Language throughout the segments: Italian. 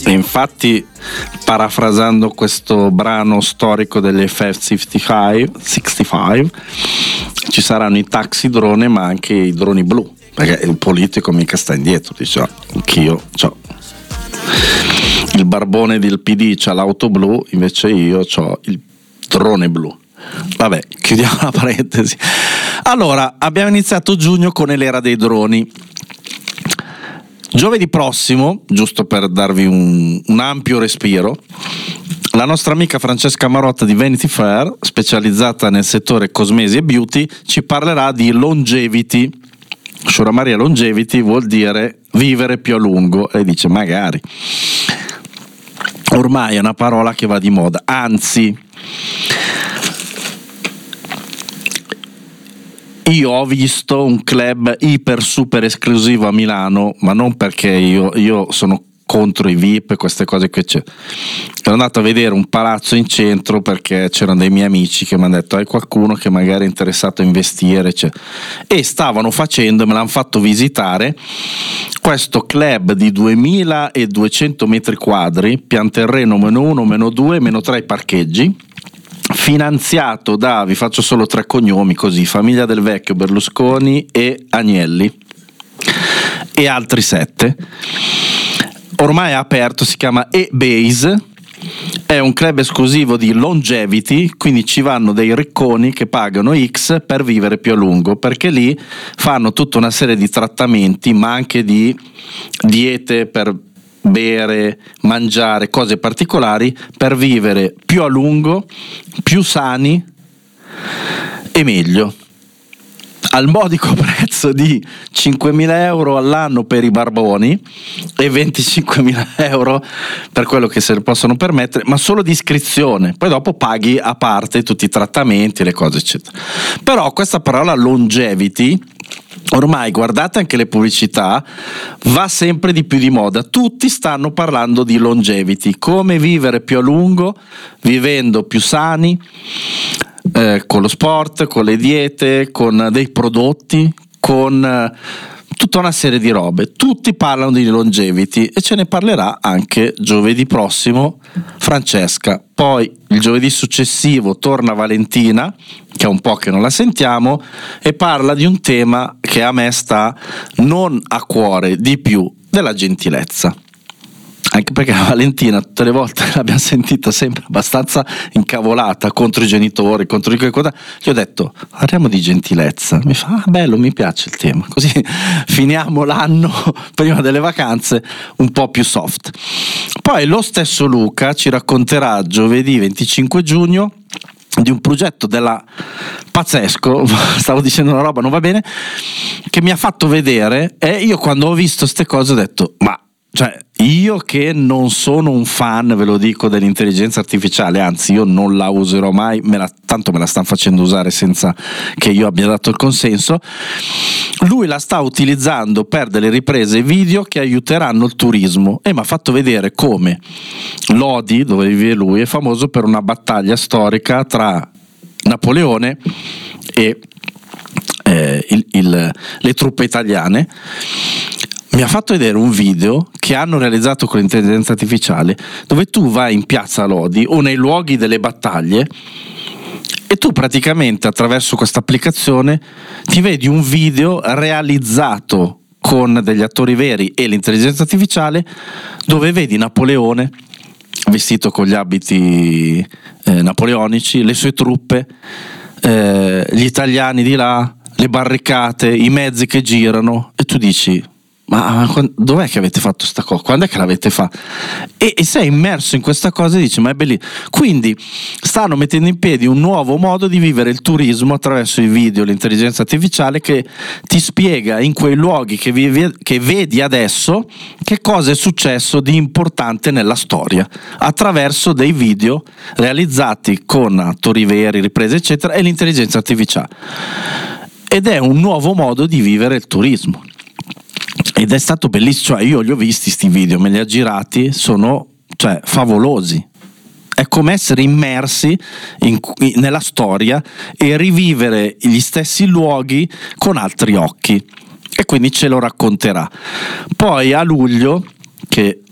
E infatti, parafrasando questo brano storico degli FF-65, ci saranno i taxi drone ma anche i droni blu, perché il politico mica sta indietro, dice anch'io c'ho il barbone del PD, c'ha l'auto blu, invece io c'ho il drone blu. Vabbè, chiudiamo la parentesi. Allora, abbiamo iniziato giugno con l'era dei droni. Giovedì prossimo, giusto per darvi un ampio respiro, la nostra amica Francesca Marotta di Vanity Fair, specializzata nel settore cosmesi e beauty, ci parlerà di longevity. Shura Maria, longevity vuol dire vivere più a lungo, e dice magari. Ormai è una parola che va di moda, anzi, io ho visto un club iper super esclusivo a Milano, ma non perché io sono contro i VIP e queste cose che c'è. Sono andato a vedere un palazzo in centro perché c'erano dei miei amici che mi hanno detto hai qualcuno che magari è interessato a investire, e stavano facendo, me l'hanno fatto visitare, questo club di 2200 metri quadri, pian terreno -1, -2, -3 parcheggi, finanziato da, vi faccio solo 3 cognomi così, Famiglia del Vecchio, Berlusconi e Agnelli e altri 7. Ormai è aperto, si chiama eBase, è un club esclusivo di longevity, quindi ci vanno dei ricconi che pagano X per vivere più a lungo, perché lì fanno tutta una serie di trattamenti, ma anche di diete per bere, mangiare, cose particolari per vivere più a lungo, più sani e meglio, al modico prezzo di 5.000 euro all'anno per i barboni e 25.000 euro per quello che se ne possono permettere, ma solo di iscrizione, poi dopo paghi a parte tutti i trattamenti, le cose eccetera. Però questa parola longevity, ormai guardate anche le pubblicità, va sempre di più di moda, tutti stanno parlando di longevity, come vivere più a lungo, vivendo più sani, con lo sport, con le diete, con dei prodotti, con tutta una serie di robe. Tutti parlano di longevity e ce ne parlerà anche giovedì prossimo Francesca. Poi il giovedì successivo torna Valentina, che è un po' che non la sentiamo, e parla di un tema che a me sta non a cuore di più, della gentilezza. Anche perché Valentina tutte le volte l'abbiamo sentita sempre abbastanza incavolata contro i genitori, contro di quelle cose. Gli ho detto parliamo di gentilezza, mi fa bello, mi piace il tema, così finiamo l'anno prima delle vacanze un po' più soft. Poi lo stesso Luca ci racconterà giovedì 25 giugno di un progetto della pazzesco, stavo dicendo una roba non va bene, che mi ha fatto vedere, e io quando ho visto ste cose ho detto ma cioè io che non sono un fan, ve lo dico, dell'intelligenza artificiale, anzi io non la userò mai, tanto me la stanno facendo usare senza che io abbia dato il consenso. Lui la sta utilizzando per delle riprese video che aiuteranno il turismo, e mi ha fatto vedere come Lodi, dove vive lui, è famoso per una battaglia storica tra Napoleone e le truppe italiane. Mi ha fatto vedere un video che hanno realizzato con l'intelligenza artificiale, dove tu vai in piazza Lodi o nei luoghi delle battaglie e tu praticamente attraverso questa applicazione ti vedi un video realizzato con degli attori veri e l'intelligenza artificiale, dove vedi Napoleone vestito con gli abiti napoleonici, le sue truppe, gli italiani di là, le barricate, i mezzi che girano, e tu dici ma dov'è che avete fatto sta cosa? Quando è che l'avete fatta? E sei immerso in questa cosa e dici ma è bellissimo. Quindi stanno mettendo in piedi un nuovo modo di vivere il turismo attraverso i video, l'intelligenza artificiale che ti spiega in quei luoghi che vedi adesso che cosa è successo di importante nella storia, attraverso dei video realizzati con attori veri, riprese eccetera, e l'intelligenza artificiale. Ed è un nuovo modo di vivere il turismo. Ed è stato bellissimo, cioè io li ho visti sti video, me li ha girati, sono favolosi. È come essere immersi nella storia e rivivere gli stessi luoghi con altri occhi, e quindi ce lo racconterà. Poi a luglio, che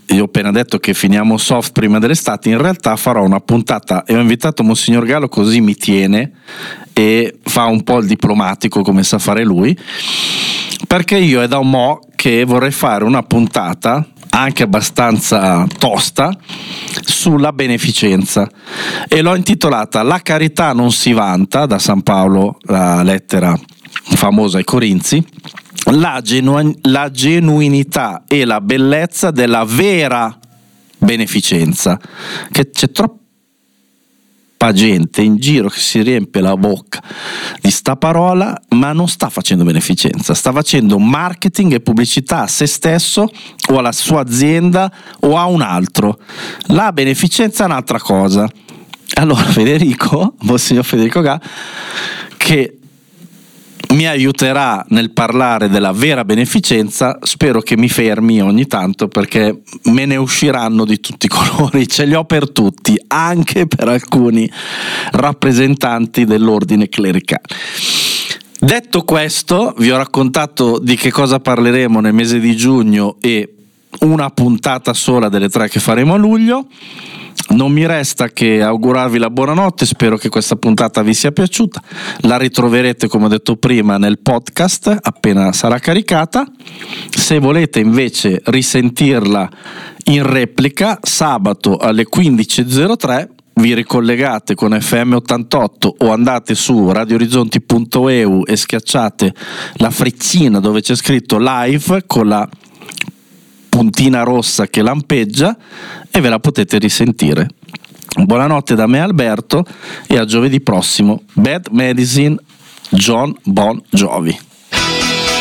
io ho appena detto che finiamo soft prima dell'estate, in realtà farò una puntata e ho invitato Monsignor Gallo, così mi tiene e fa un po' il diplomatico come sa fare lui, perché io è da un mo' che vorrei fare una puntata anche abbastanza tosta sulla beneficenza e l'ho intitolata La carità non si vanta, da San Paolo, la lettera famosa ai Corinzi, la genuinità e la bellezza della vera beneficenza, che c'è troppa gente in giro che si riempie la bocca di sta parola, ma non sta facendo beneficenza, sta facendo marketing e pubblicità a se stesso o alla sua azienda o a un altro. La beneficenza è un'altra cosa. Allora Monsignor Federico Ga, che mi aiuterà nel parlare della vera beneficenza, spero che mi fermi ogni tanto, perché me ne usciranno di tutti i colori, ce li ho per tutti, anche per alcuni rappresentanti dell'ordine clericale. Detto questo, vi ho raccontato di che cosa parleremo nel mese di giugno e una puntata sola delle 3 che faremo a luglio. Non mi resta che augurarvi la buonanotte, spero che questa puntata vi sia piaciuta, la ritroverete come ho detto prima nel podcast appena sarà caricata. Se volete invece risentirla in replica, sabato alle 15.03 vi ricollegate con FM 88 o andate su radioorizzonti.eu e schiacciate la freccina dove c'è scritto live con la puntina rossa che lampeggia e ve la potete risentire. Buonanotte da me Alberto e a giovedì prossimo. Bad Medicine, John Bon Jovi.